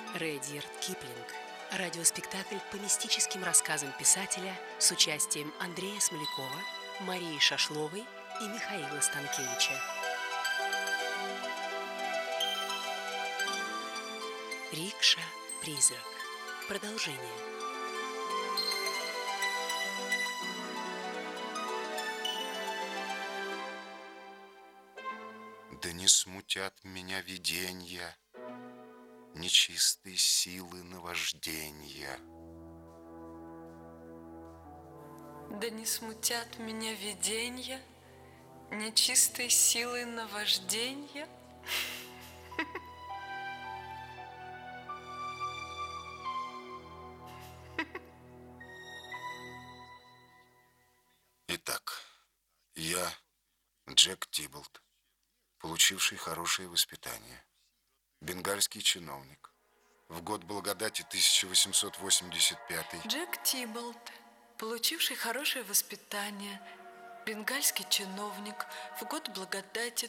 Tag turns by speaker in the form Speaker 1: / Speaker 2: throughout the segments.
Speaker 1: Редьярд Киплинг. Радиоспектакль по мистическим рассказам писателя с участием Андрея Смолякова, Марии Шашловой и Михаила Станкевича. Рикша-призрак. Продолжение.
Speaker 2: Да не смутят меня виденья, нечистой силы наважденья.
Speaker 3: Да не смутят меня виденья, нечистой силы наважденья.
Speaker 2: Итак, я Джек Тибболт, получивший хорошее воспитание, бенгальский чиновник. В год благодати 1885.
Speaker 3: Джек Тибболт, получивший хорошее воспитание, бенгальский чиновник, в год благодати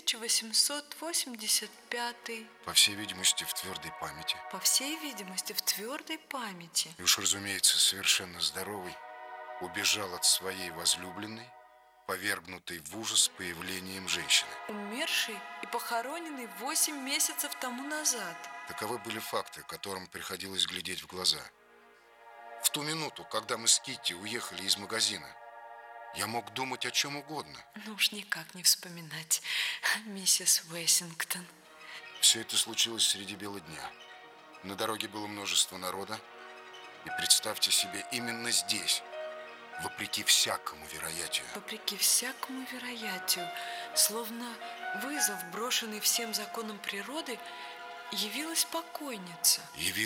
Speaker 3: 1885.
Speaker 2: По всей видимости, в твердой памяти.
Speaker 3: По всей видимости, в твердой памяти.
Speaker 2: И уж, разумеется, совершенно здоровый, убежал от своей возлюбленной, повергнутой в ужас появлением женщины.
Speaker 3: Умерший и похороненный 8 месяцев тому назад.
Speaker 2: Таковы были факты, которым приходилось глядеть в глаза. В ту минуту, когда мы с Китти уехали из магазина, я мог думать о чем угодно.
Speaker 3: Ну уж никак не вспоминать миссис Уэссингтон.
Speaker 2: Все это случилось среди бела дня. На дороге было множество народа. И представьте себе, именно здесь, вопреки всякому вероятию,
Speaker 3: словно вызов, брошенный всем законам природы, явилась покойница.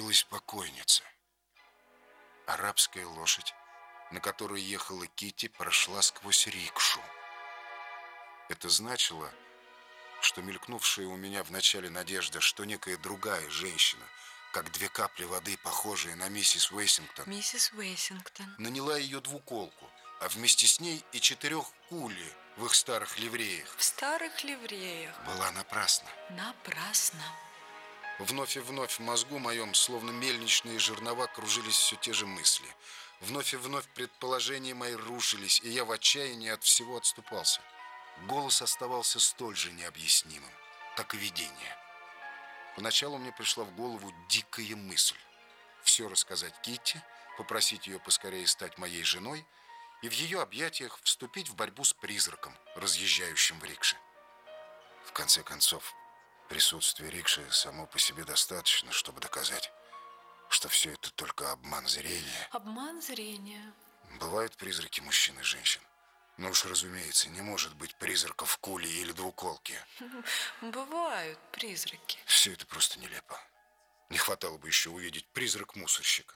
Speaker 2: Арабская лошадь, на которой ехала Китти, прошла сквозь рикшу. Это значило, что мелькнувшая у меня вначале надежда, что некая другая женщина, как 2 капли воды, похожая на миссис Уэссингтон, наняла ее двуколку, а вместе с ней и 4 кули в их старых ливреях. Была напрасна. Вновь и вновь в мозгу моем, словно мельничные жернова, кружились все те же мысли. Вновь и вновь предположения мои рушились, и я в отчаянии от всего отступался. Голос оставался столь же необъяснимым, как и видение. Поначалу мне пришла в голову дикая мысль все рассказать Китти, попросить ее поскорее стать моей женой и в ее объятиях вступить в борьбу с призраком, разъезжающим в рикше. В конце концов, присутствие рикши само по себе достаточно, чтобы доказать, что все это только обман зрения. Бывают призраки мужчин и женщин. Но уж, разумеется, не может быть призраков в куле или двуколке.
Speaker 3: Бывают призраки.
Speaker 2: Все это просто нелепо. Не хватало бы еще увидеть призрак мусорщика.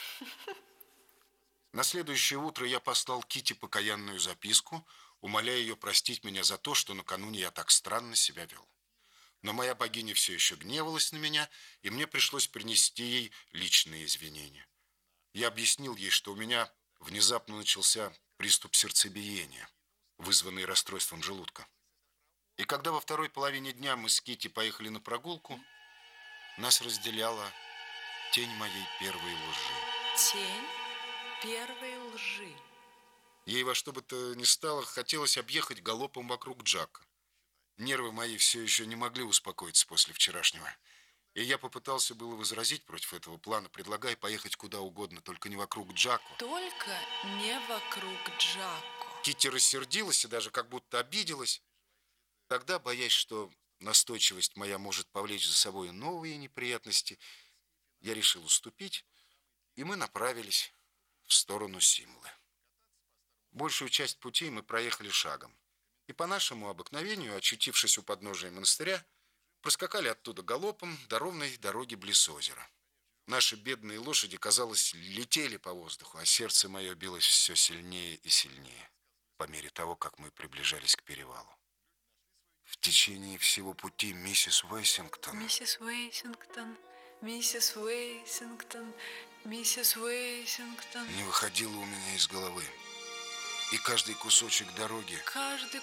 Speaker 2: На следующее утро я послал Китти покаянную записку, умоляя ее простить меня за то, что накануне я так странно себя вел. Но моя богиня все еще гневалась на меня, и мне пришлось принести ей личные извинения. Я объяснил ей, что у меня внезапно начался приступ сердцебиения, вызванный расстройством желудка. И когда во второй половине дня мы с Китти поехали на прогулку, нас разделяла тень моей первой лжи. Ей во что бы то ни стало хотелось объехать галопом вокруг Джака. Нервы мои все еще не могли успокоиться после вчерашнего. И я попытался было возразить против этого плана, предлагая поехать куда угодно, только не вокруг Джаку. Китти рассердилась и даже как будто обиделась. Тогда, боясь, что настойчивость моя может повлечь за собой новые неприятности, я решил уступить, и мы направились в сторону Симлы. Большую часть пути мы проехали шагом. И по нашему обыкновению, очутившись у подножия монастыря, проскакали оттуда галопом до ровной дороги близ озера. Наши бедные лошади, казалось, летели по воздуху, а сердце мое билось все сильнее и сильнее по мере того, как мы приближались к перевалу. В течение всего пути миссис Уэссингтон не выходила у меня из головы. И каждый кусочек дороги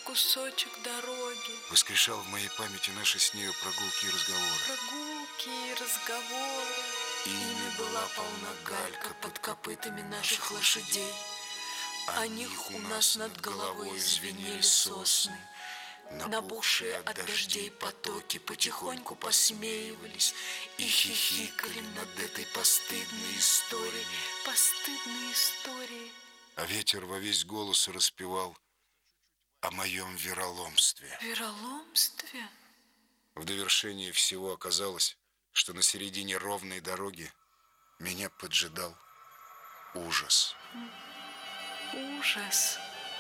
Speaker 2: воскрешал в моей памяти наши с нею прогулки и
Speaker 3: разговоры.
Speaker 4: Ими была полна галька под копытами наших лошадей. О них у нас над головой звенели сосны. Набухшие от дождей потоки потихоньку посмеивались и хихикали над этой постыдной историей.
Speaker 3: Постыдные истории.
Speaker 2: А ветер во весь голос распевал о моем вероломстве.
Speaker 3: Вероломстве?
Speaker 2: В довершении всего оказалось, что на середине ровной дороги меня поджидал ужас.
Speaker 3: Ужас.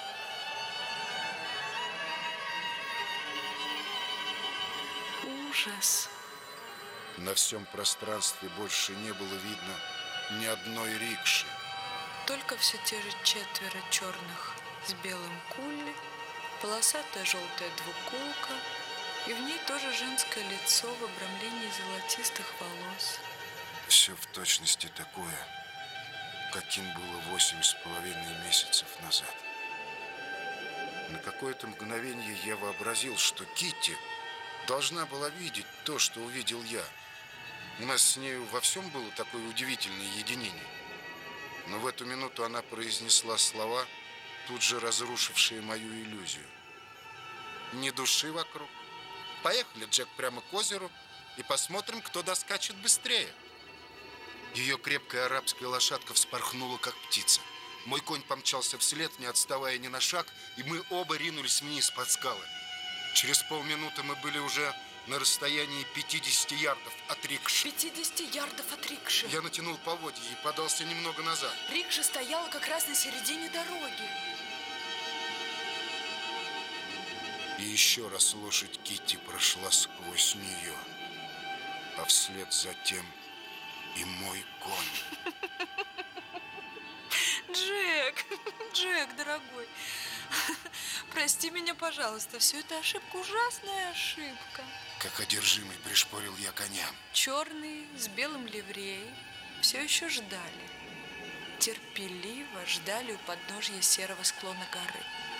Speaker 3: Ужас.
Speaker 2: На всем пространстве больше не было видно ни одной рикши.
Speaker 3: Только все те же 4 черных с белым кулли, полосатая желтая двуколка, и в ней тоже женское лицо в обрамлении золотистых волос.
Speaker 2: Все в точности такое, каким было 8,5 месяцев назад. На какое-то мгновение я вообразил, что Китти должна была видеть то, что увидел я. У нас с нею во всем было такое удивительное единение. Но в эту минуту она произнесла слова, тут же разрушившие мою иллюзию. Ни души вокруг. Поехали, Джек, прямо к озеру и посмотрим, кто доскачет быстрее. Ее крепкая арабская лошадка вспорхнула, как птица. Мой конь помчался вслед, не отставая ни на шаг, и мы оба ринулись вниз под скалы. Через полминуты мы были уже на расстоянии 50 ярдов от рикши.
Speaker 3: 50 ярдов от рикши.
Speaker 2: Я натянул поводья и подался немного назад.
Speaker 3: Рикша стояла как раз на середине дороги.
Speaker 2: И еще раз лошадь Китти прошла сквозь нее, а вслед за тем и мой конь.
Speaker 3: Джек, Джек, дорогой, прости меня, пожалуйста, все это ошибка, ужасная ошибка.
Speaker 2: Как одержимый пришпорил я коня.
Speaker 3: Черный с белым ливреей все еще ждали. Терпеливо ждали у подножья серого склона горы.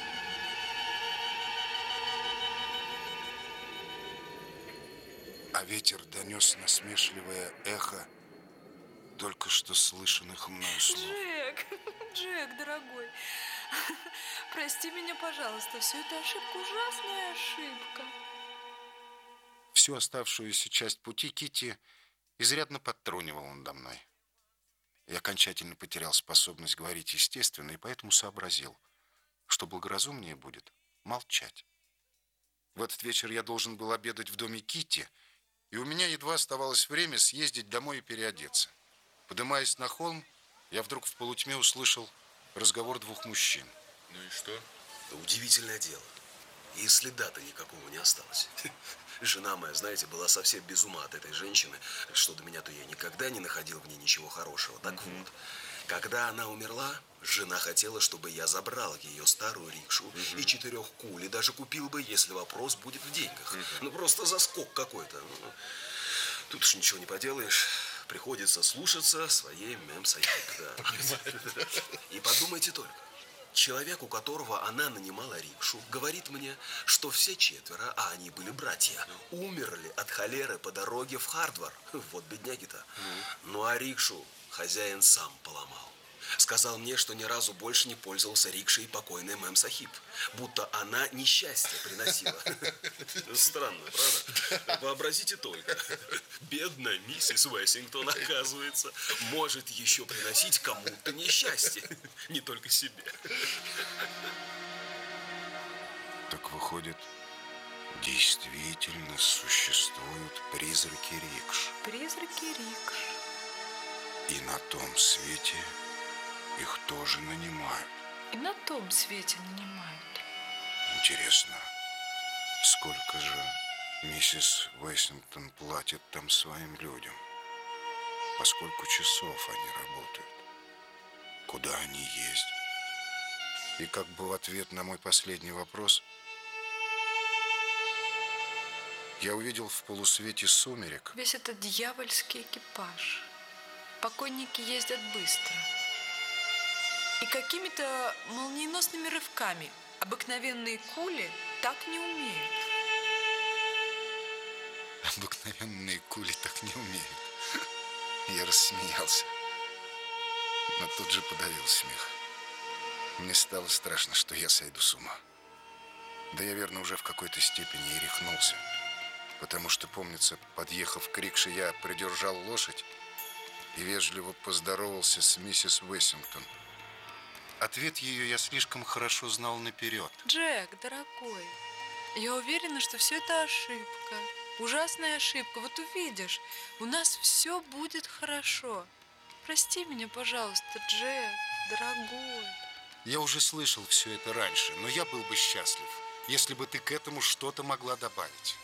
Speaker 2: А ветер донес насмешливое эхо только что слышанных мною слов.
Speaker 3: Джек, Джек, дорогой, прости меня, пожалуйста, все это ошибка, ужасная ошибка.
Speaker 2: Всю оставшуюся часть пути Китти изрядно подтрунивала надо мной. Я окончательно потерял способность говорить естественно, и поэтому сообразил, что благоразумнее будет молчать. В этот вечер я должен был обедать в доме Китти, и у меня едва оставалось время съездить домой и переодеться. Поднимаясь на холм, я вдруг в полутьме услышал разговор двух мужчин.
Speaker 5: Ну и что?
Speaker 4: Да удивительное дело. И следа-то никакого не осталось. Жена моя, знаете, была совсем без ума от этой женщины. Что до меня-то я никогда не находил в ней ничего хорошего. Так вот, когда она умерла, жена хотела, чтобы я забрал ее старую рикшу и 4 кули даже купил бы, если вопрос будет в деньгах. Ну, просто заскок какой-то. Тут уж ничего не поделаешь. Приходится слушаться своей мем-сахиб. Да. И подумайте только. Человек, у которого она нанимала рикшу, говорит мне, что все 4, а они были братья, умерли от холеры по дороге в Хардвар. Вот бедняги-то. Ну а рикшу хозяин сам поломал. Сказал мне, что ни разу больше не пользовался рикшей покойной мем-сахиб. Будто она несчастье приносила. Странно, правда? Вообразите только. Бедная миссис Уэссингтон, оказывается, может еще приносить кому-то несчастье. Не только себе.
Speaker 2: Так выходит, действительно существуют призраки рикш.
Speaker 3: Призраки рикш.
Speaker 2: И на том свете их тоже нанимают.
Speaker 3: И на том свете нанимают.
Speaker 2: Интересно, сколько же миссис Уэссингтон платит там своим людям? По сколько часов они работают? Куда они ездят? И как бы в ответ на мой последний вопрос я увидел в полусвете сумерек
Speaker 3: Весь этот дьявольский экипаж. Покойники ездят быстро. И какими-то молниеносными рывками обыкновенные кули так не умеют.
Speaker 2: Обыкновенные кули так не умеют. Я рассмеялся, но тут же подавил смех. Мне стало страшно, что я сойду с ума. Да я, верно, уже в какой-то степени и рехнулся. Потому что, помнится, подъехав к рикше, я придержал лошадь и вежливо поздоровался с миссис Уэссингтон. Ответ ее я слишком хорошо знал наперед.
Speaker 3: Джек, дорогой, я уверена, что все это ошибка. Ужасная ошибка. Вот увидишь, у нас все будет хорошо. Прости меня, пожалуйста, Джек, дорогой.
Speaker 2: Я уже слышал все это раньше, но я был бы счастлив, если бы ты к этому что-то могла добавить.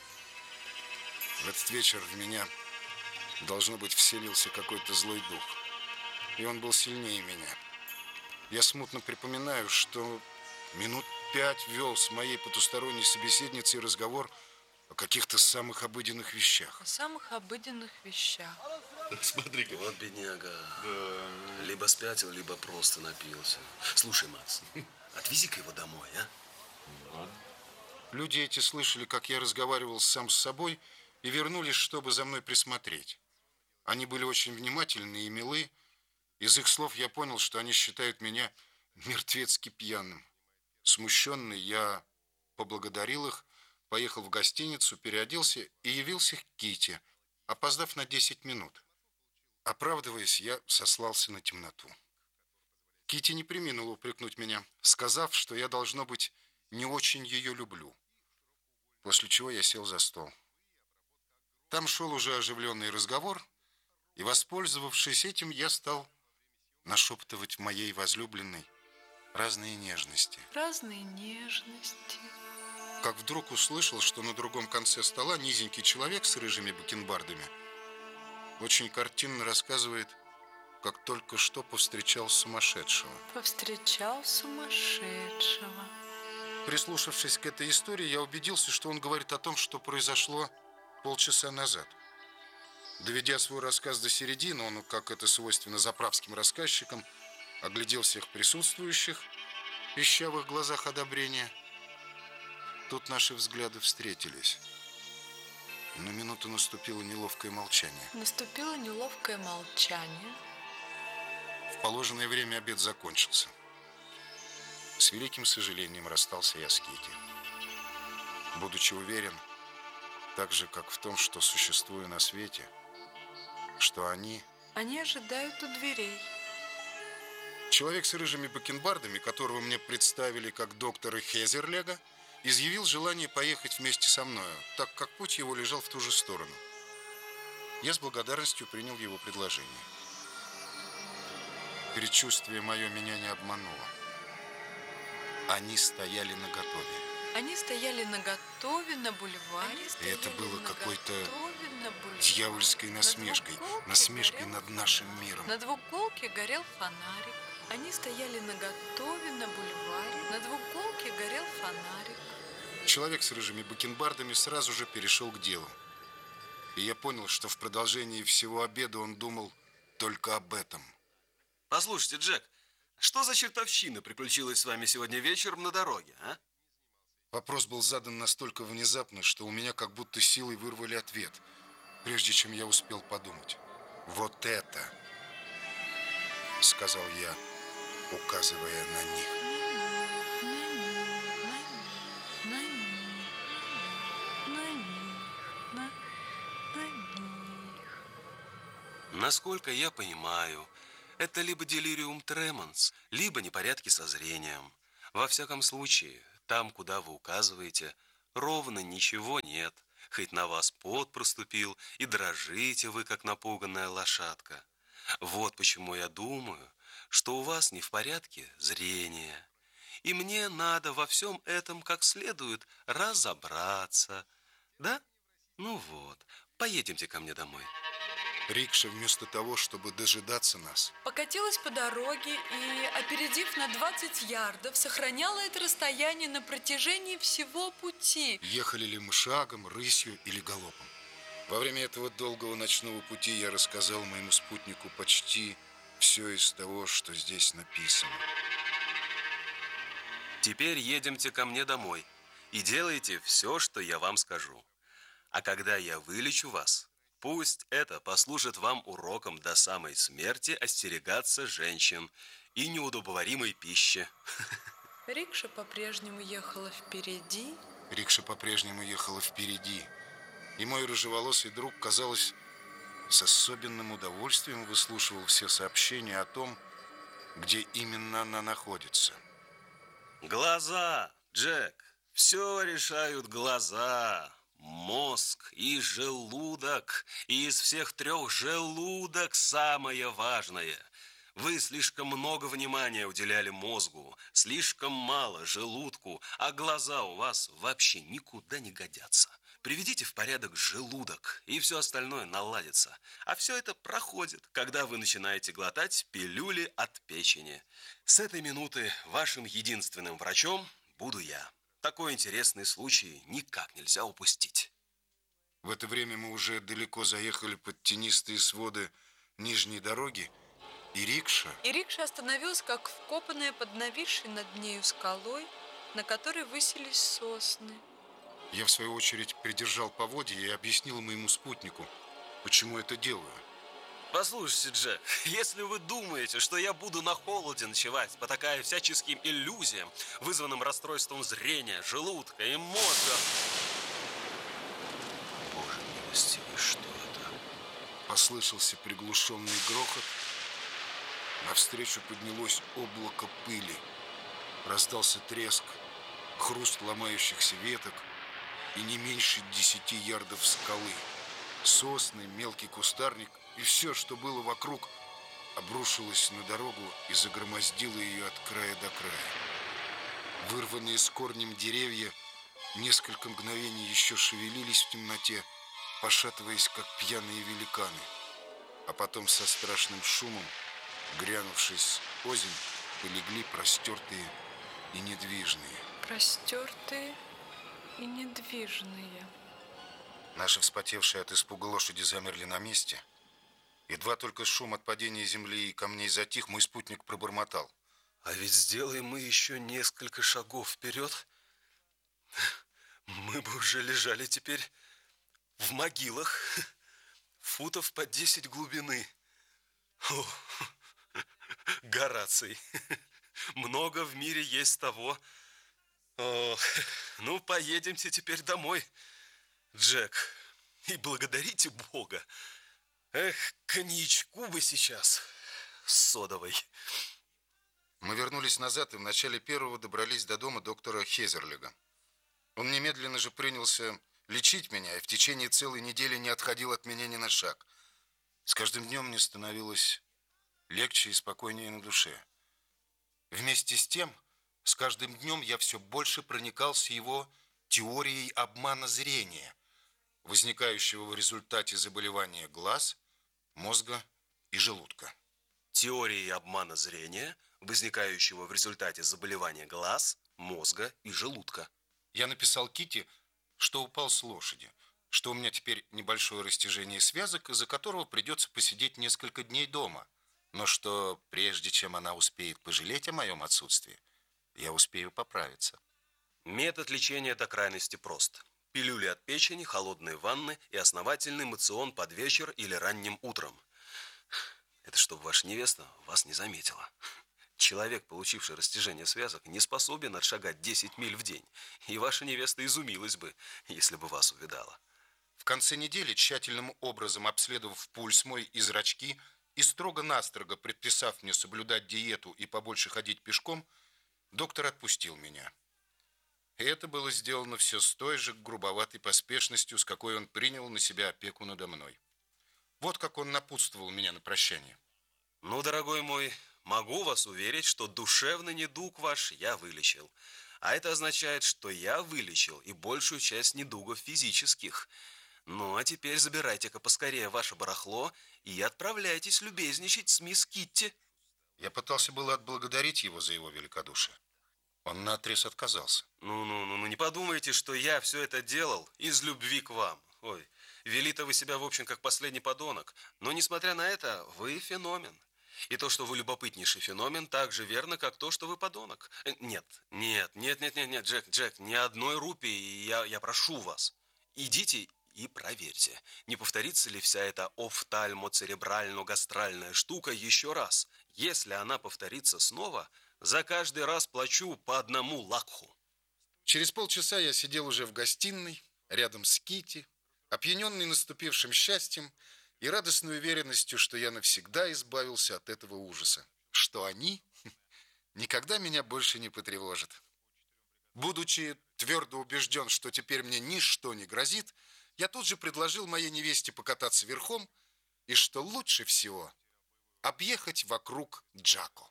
Speaker 2: В этот вечер в меня, должно быть, вселился какой-то злой дух. И он был сильнее меня. Я смутно припоминаю, что минут 5 вел с моей потусторонней собеседницей разговор о каких-то самых обыденных вещах.
Speaker 3: О самых обыденных вещах.
Speaker 4: Смотри-ка. Вот бедняга. Да. Либо спятил, либо просто напился. Слушай, Макс, отвези-ка его домой, а?
Speaker 2: Люди эти слышали, как я разговаривал сам с собой, и вернулись, чтобы за мной присмотреть. Они были очень внимательны и милы. Из их слов я понял, что они считают меня мертвецки пьяным. Смущенный, я поблагодарил их, поехал в гостиницу, переоделся и явился к Ките, опоздав на 10 минут. Оправдываясь, я сослался на темноту. Кити не преминула упрекнуть меня, сказав, что я, должно быть, не очень ее люблю. После чего я сел за стол. Там шел уже оживленный разговор, и, воспользовавшись этим, я стал нашептывать моей возлюбленной разные нежности.
Speaker 3: Разные нежности.
Speaker 2: Как вдруг услышал, что на другом конце стола низенький человек с рыжими бакенбардами очень картинно рассказывает, как только что повстречал сумасшедшего.
Speaker 3: Повстречал сумасшедшего.
Speaker 2: Прислушавшись к этой истории, я убедился, что он говорит о том, что произошло полчаса назад. Доведя свой рассказ до середины, он, как это свойственно заправским рассказчикам, оглядел всех присутствующих, ища в их глазах одобрения. Тут наши взгляды встретились. На минуту наступило неловкое молчание.
Speaker 3: Наступило неловкое молчание.
Speaker 2: В положенное время обед закончился. С великим сожалением расстался я с Кити. Будучи уверен, так же, как в том, что существую на свете, что они
Speaker 3: ожидают у дверей.
Speaker 2: Человек с рыжими бакенбардами, которого мне представили как доктора Хезерлега, изъявил желание поехать вместе со мною, так как путь его лежал в ту же сторону. Я с благодарностью принял его предложение. Предчувствие мое меня не обмануло. Они стояли наготове.
Speaker 3: Они стояли наготове на бульваре.
Speaker 2: И это было какой-то дьявольской насмешкой. Насмешкой над нашим миром.
Speaker 3: На двуголке горел фонарик. Они стояли наготове на бульваре. На двуголке горел фонарик.
Speaker 2: Человек с рыжими бакенбардами сразу же перешел к делу. И я понял, что в продолжении всего обеда он думал только об этом.
Speaker 4: Послушайте, Джек, что за чертовщина приключилась с вами сегодня вечером на дороге, а?
Speaker 2: Вопрос был задан настолько внезапно, что у меня как будто силой вырвали ответ, прежде чем я успел подумать. «Вот это!» — сказал я, указывая на них.
Speaker 4: Насколько я понимаю, это либо делириум тременс, либо непорядки со зрением. Во всяком случае, там, куда вы указываете, ровно ничего нет, хоть на вас пот проступил, и дрожите вы, как напуганная лошадка. Вот почему я думаю, что у вас не в порядке зрение. И мне надо во всем этом как следует разобраться. Да? Ну вот, поедемте ко мне домой.
Speaker 2: Рикша, вместо того, чтобы дожидаться нас,
Speaker 3: покатилась по дороге и, опередив на 20 ярдов, сохраняла это расстояние на протяжении всего пути.
Speaker 2: Ехали ли мы шагом, рысью или галопом. Во время этого долгого ночного пути я рассказал моему спутнику почти все из того, что здесь написано.
Speaker 4: Теперь едемте ко мне домой и делайте все, что я вам скажу. А когда я вылечу вас, Пусть это послужит вам уроком до самой смерти остерегаться женщин и неудобоваримой пищи.
Speaker 3: Рикша по-прежнему ехала впереди.
Speaker 2: Рикша по-прежнему ехала впереди. И мой рыжеволосый друг, казалось, с особенным удовольствием выслушивал все сообщения о том, где именно она находится.
Speaker 4: Глаза, Джек, все решают глаза. Мозг и желудок. И из всех трех желудок самое важное. Вы слишком много внимания уделяли мозгу, слишком мало желудку, а глаза у вас вообще никуда не годятся. Приведите в порядок желудок, и все остальное наладится. А все это проходит, когда вы начинаете глотать пилюли от печени. С этой минуты вашим единственным врачом буду я. Такой интересный случай никак нельзя упустить.
Speaker 2: В это время мы уже далеко заехали под тенистые своды нижней дороги, и рикша
Speaker 3: остановилась, как вкопанная под нависшей над нею скалой, на которой высились сосны.
Speaker 2: Я, в свою очередь, придержал поводья и объяснил моему спутнику, почему это делаю.
Speaker 4: Послушайте, Джек, если вы думаете, что я буду на холоде ночевать, потакая всяческим иллюзиям, вызванным расстройством зрения, желудка и мозга... Боже милостивый, что это?
Speaker 2: Послышался приглушенный грохот. Навстречу поднялось облако пыли. Раздался треск, хруст ломающихся веток и не меньше 10 ярдов скалы. Сосны, мелкий кустарник и все, что было вокруг, обрушилось на дорогу и загромоздило ее от края до края. Вырванные с корнем деревья несколько мгновений еще шевелились в темноте, пошатываясь, как пьяные великаны. А потом со страшным шумом, грянувшись озимь, полегли простертые и недвижные.
Speaker 3: Простертые и недвижные.
Speaker 2: Наши вспотевшие от испуга лошади замерли на месте. Едва только шум от падения земли и камней затих, мой спутник пробормотал:
Speaker 4: А ведь сделаем мы еще несколько шагов вперед, мы бы уже лежали теперь в могилах, футов по 10 глубины. О, Гораций, много в мире есть того. О, ну, поедемте теперь домой, Джек, и благодарите Бога. Эх, коньячку бы сейчас с содовой.
Speaker 2: Мы вернулись назад и в начале первого добрались до дома доктора Хезерлига. Он немедленно же принялся лечить меня и в течение целой недели не отходил от меня ни на шаг. С каждым днем мне становилось легче и спокойнее на душе. Вместе с тем, с каждым днем я все больше проникался его теорией обмана зрения, возникающего в результате заболевания глаз, мозга и желудка.
Speaker 4: Теорией обмана зрения, возникающего в результате заболевания глаз, мозга и желудка.
Speaker 2: Я написал Китти, что упал с лошади, что у меня теперь небольшое растяжение связок, из-за которого придется посидеть несколько дней дома, но что прежде чем она успеет пожалеть о моем отсутствии, я успею поправиться.
Speaker 4: Метод лечения до крайности прост. Пилюли от печени, холодные ванны и основательный моцион под вечер или ранним утром. Это чтобы ваша невеста вас не заметила. Человек, получивший растяжение связок, не способен отшагать 10 миль в день. И ваша невеста изумилась бы, если бы вас увидала.
Speaker 2: В конце недели, тщательным образом обследовав пульс мой и зрачки и строго-настрого предписав мне соблюдать диету и побольше ходить пешком, доктор отпустил меня. И это было сделано все с той же грубоватой поспешностью, с какой он принял на себя опеку надо мной. Вот как он напутствовал меня на прощание.
Speaker 4: Ну, дорогой мой, могу вас уверить, что душевный недуг ваш я вылечил. А это означает, что я вылечил и большую часть недугов физических. Ну, а теперь забирайте-ка поскорее ваше барахло и отправляйтесь любезничать с мисс Китти.
Speaker 2: Я пытался было отблагодарить его за его великодушие. Он наотрез отказался.
Speaker 4: Ну, не подумайте, что я все это делал из любви к вам. Ой, вели-то вы себя, в общем, как последний подонок. Но, несмотря на это, вы феномен. И то, что вы любопытнейший феномен, так же верно, как то, что вы подонок. Нет, Джек, ни одной рупии, я прошу вас. Идите и проверьте, не повторится ли вся эта офтальмо-церебрально-гастральная штука еще раз. Если она повторится снова, за каждый раз плачу по 1 лакху.
Speaker 2: Через полчаса я сидел уже в гостиной, рядом с Кити, опьяненный наступившим счастьем и радостной уверенностью, что я навсегда избавился от этого ужаса, что они никогда меня больше не потревожат. Будучи твердо убежден, что теперь мне ничто не грозит, я тут же предложил моей невесте покататься верхом и, что лучше всего, объехать вокруг Джако.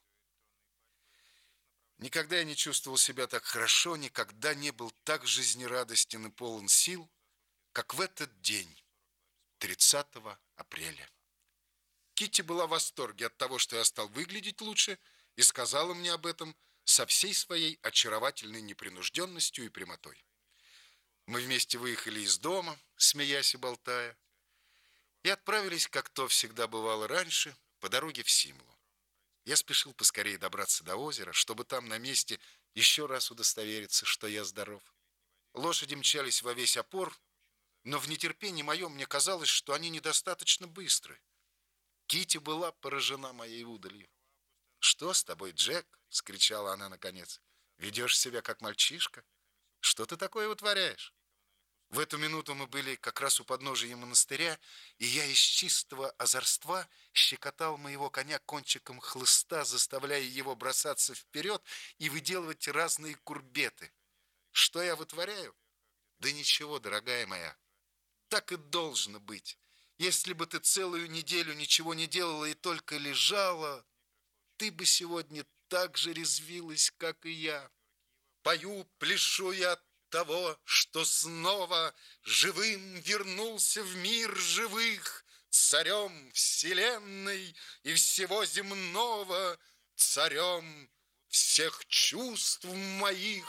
Speaker 2: Никогда я не чувствовал себя так хорошо, никогда не был так жизнерадостен и полон сил, как в этот день, 30 апреля. Китти была в восторге от того, что я стал выглядеть лучше, и сказала мне об этом со всей своей очаровательной непринужденностью и прямотой. Мы вместе выехали из дома, смеясь и болтая, и отправились, как то всегда бывало раньше, по дороге в Симлу. Я спешил поскорее добраться до озера, чтобы там на месте еще раз удостовериться, что я здоров. Лошади мчались во весь опор, но в нетерпении моем мне казалось, что они недостаточно быстры. Китти была поражена моей удалью. «Что с тобой, Джек?» — вскричала она наконец. «Ведешь себя как мальчишка? Что ты такое вытворяешь?» В эту минуту мы были как раз у подножия монастыря, и я из чистого озорства щекотал моего коня кончиком хлыста, заставляя его бросаться вперед и выделывать разные курбеты. Что я вытворяю? Да ничего, дорогая моя. Так и должно быть. Если бы ты целую неделю ничего не делала и только лежала, ты бы сегодня так же резвилась, как и я. Пою, пляшу я от того, что снова живым вернулся в мир живых, царем вселенной и всего земного, царем всех чувств моих.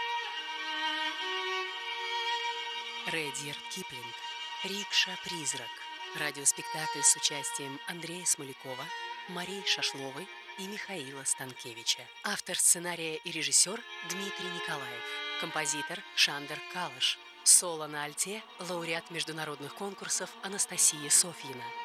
Speaker 1: Редьярд Киплинг. «Рикша-призрак». Радиоспектакль с участием Андрея Смолякова, Марии Шашловой и Михаила Станкевича. Автор сценария и режиссер Дмитрий Николаев. Композитор Шандер Калыш. Соло на альте лауреат международных конкурсов Анастасия Софьина.